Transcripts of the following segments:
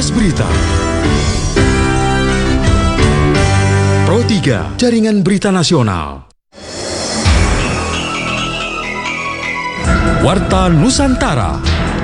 Kilas Berita. Pro 3, Jaringan Berita Nasional. Warta Nusantara.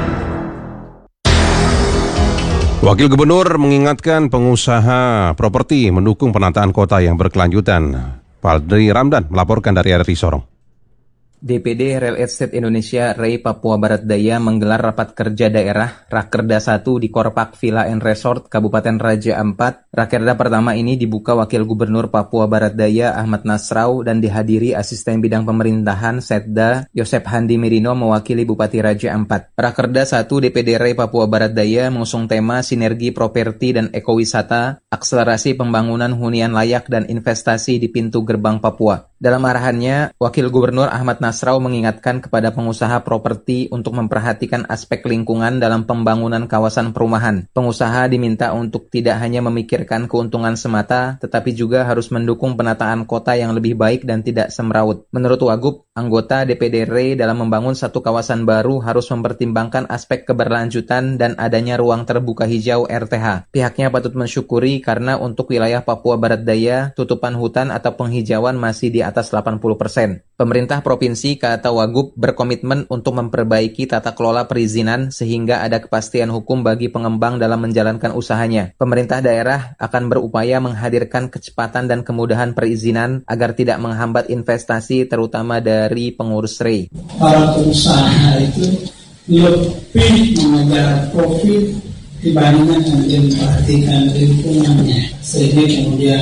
Wakil Gubernur mengingatkan pengusaha properti mendukung penataan kota yang berkelanjutan. Padli Ramdan melaporkan dari RRI Sorong. DPD Real Estate Indonesia REI Papua Barat Daya menggelar rapat kerja daerah Rakerda 1 di Korpak Villa and Resort Kabupaten Raja Ampat. Rakerda pertama ini dibuka Wakil Gubernur Papua Barat Daya Ahmad Nasrau dan dihadiri Asisten Bidang Pemerintahan Setda Yosep Handi Mirino mewakili Bupati Raja Ampat. Rakerda 1 DPD REI Papua Barat Daya mengusung tema sinergi properti dan ekowisata, akselerasi pembangunan hunian layak dan investasi di pintu gerbang Papua. Dalam arahannya, Wakil Gubernur Ahmad Nasrau mengingatkan kepada pengusaha properti untuk memperhatikan aspek lingkungan dalam pembangunan kawasan perumahan. Pengusaha diminta untuk tidak hanya memikirkan keuntungan semata, tetapi juga harus mendukung penataan kota yang lebih baik dan tidak semrawut. Menurut Wagub, anggota DPD REI dalam membangun satu kawasan baru harus mempertimbangkan aspek keberlanjutan dan adanya ruang terbuka hijau RTH. Pihaknya patut mensyukuri karena untuk wilayah Papua Barat Daya, tutupan hutan atau penghijauan masih di atas 80%. Pemerintah provinsi, kata Wagub, berkomitmen untuk memperbaiki tata kelola perizinan sehingga ada kepastian hukum bagi pengembang dalam menjalankan usahanya. Pemerintah daerah akan berupaya menghadirkan kecepatan dan kemudahan perizinan agar tidak menghambat investasi terutama dari pengurus REI. Para pengusaha itu lebih mengejar profit dibandingkan dengan memperhatikan lingkungannya, sehingga kemudian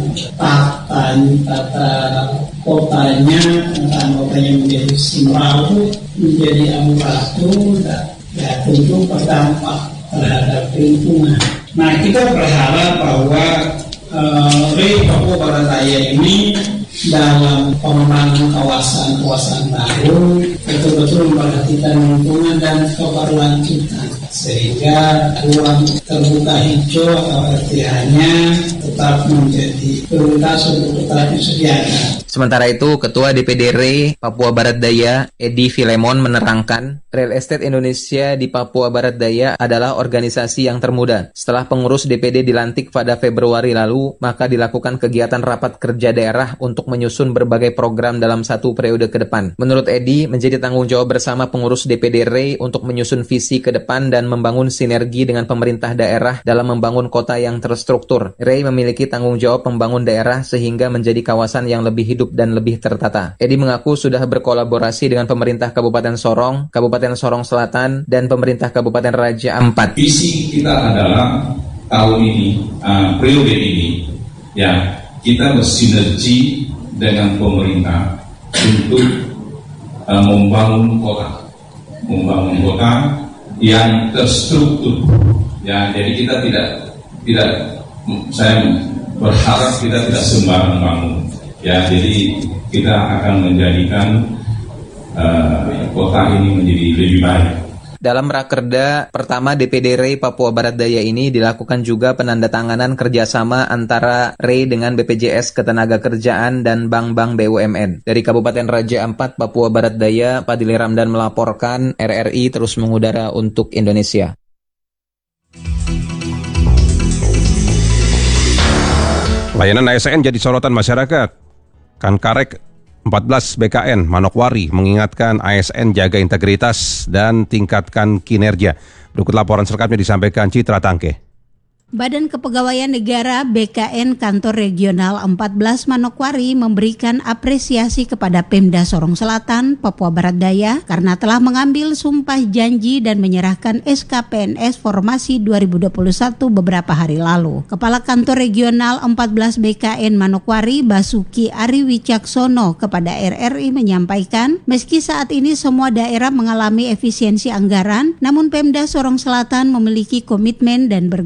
tata kotanya menjadi semrawut, menjadi amburadul, dan tentu berdampak terhadap lingkungan. Nah, kita berharap bahwa REI Papua Barat Daya ini dalam pengembangan kawasan-kawasan baru betul-betul memperhatikan lingkungan dan keberlanjutan, sehingga ruang terbuka hijau atau RTH-nya tetap menjadi prioritas untuk tetap disediakan. Sementara itu, Ketua DPD REI Papua Barat Daya, Edi Filemon, menerangkan, Real Estate Indonesia di Papua Barat Daya adalah organisasi yang termuda. Setelah pengurus DPD dilantik pada Februari lalu, maka dilakukan kegiatan rapat kerja daerah untuk menyusun berbagai program dalam satu periode ke depan. Menurut Edi, menjadi tanggung jawab bersama pengurus DPD REI untuk menyusun visi ke depan dan membangun sinergi dengan pemerintah daerah dalam membangun kota yang terstruktur. REI memiliki tanggung jawab membangun daerah sehingga menjadi kawasan yang lebih hidup dan lebih tertata. Edi mengaku sudah berkolaborasi dengan pemerintah Kabupaten Sorong, Kabupaten Sorong Selatan, dan pemerintah Kabupaten Raja Ampat. Visi kita adalah tahun ini, periode ini, ya kita bersinergi dengan pemerintah untuk membangun kota yang terstruktur. Ya, jadi kita tidak, saya berharap kita tidak sembarang bangun. Ya, jadi kita akan menjadikan kota ini menjadi lebih baik. Dalam Rakerda pertama DPD REI Papua Barat Daya ini dilakukan juga penandatanganan kerjasama antara REI dengan BPJS Ketenagakerjaan dan bank-bank BUMN. Dari Kabupaten Raja Ampat, Papua Barat Daya, Padli Ramdan melaporkan, RRI terus mengudara untuk Indonesia. Layanan ASN jadi sorotan masyarakat. Kankarek 14 BKN Manokwari mengingatkan ASN jaga integritas dan tingkatkan kinerja. Berikut laporan selengkapnya disampaikan Citra Tangke. Badan Kepegawaian Negara BKN Kantor Regional 14 Manokwari memberikan apresiasi kepada Pemda Sorong Selatan, Papua Barat Daya karena telah mengambil sumpah janji dan menyerahkan SKPNS Formasi 2021 beberapa hari lalu. Kepala Kantor Regional 14 BKN Manokwari, Basuki Ari Wicaksono, kepada RRI menyampaikan, meski saat ini semua daerah mengalami efisiensi anggaran, namun Pemda Sorong Selatan memiliki komitmen dan bergerak cepat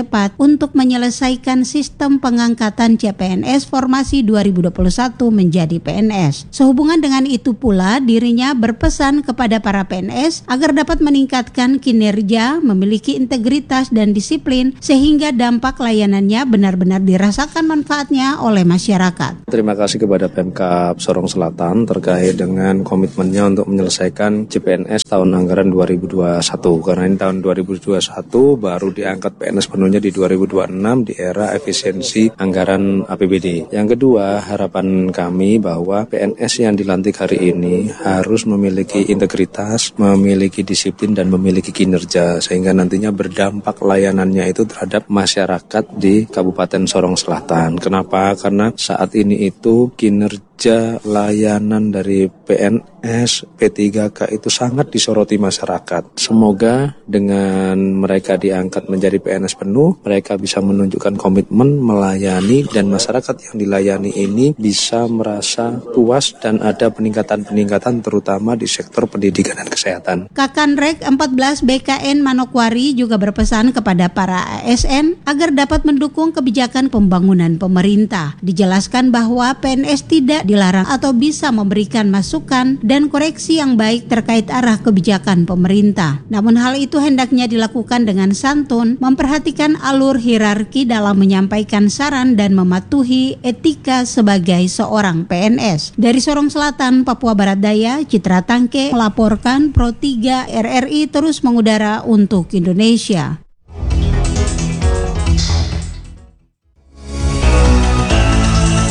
cepat untuk menyelesaikan sistem pengangkatan CPNS formasi 2021 menjadi PNS. Sehubungan dengan itu pula, dirinya berpesan kepada para PNS agar dapat meningkatkan kinerja, memiliki integritas dan disiplin sehingga dampak layanannya benar-benar dirasakan manfaatnya oleh masyarakat. Terima kasih kepada Pemkab Sorong Selatan terkait dengan komitmennya untuk menyelesaikan CPNS tahun anggaran 2021. Karena ini tahun 2021 baru diangkat PNS penuhnya di 2026 di era efisiensi anggaran APBD. Yang kedua, harapan kami bahwa PNS yang dilantik hari ini harus memiliki integritas, memiliki disiplin dan memiliki kinerja sehingga nantinya berdampak layanannya itu terhadap masyarakat di Kabupaten Sorong Selatan. Kenapa? Karena saat ini itu kinerja layanan dari PNS P3K itu sangat disoroti masyarakat. Semoga dengan mereka diangkat menjadi PNS penuh, mereka bisa menunjukkan komitmen melayani dan masyarakat yang dilayani ini bisa merasa puas dan ada peningkatan-peningkatan terutama di sektor pendidikan dan kesehatan. Kakanrek 14 BKN Manokwari juga berpesan kepada para ASN agar dapat mendukung kebijakan pembangunan pemerintah. Dijelaskan bahwa PNS tidak dilarang atau bisa memberikan masukan dan koreksi yang baik terkait arah kebijakan pemerintah. Namun hal itu hendaknya dilakukan dengan santun, memperhatikan alur hierarki dalam menyampaikan saran dan mematuhi etika sebagai seorang PNS. Dari Sorong Selatan, Papua Barat Daya, Citra Tangke melaporkan Pro 3 RRI terus mengudara untuk Indonesia.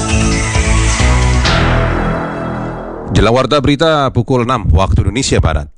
Jelang warta berita pukul 6 waktu Indonesia Barat.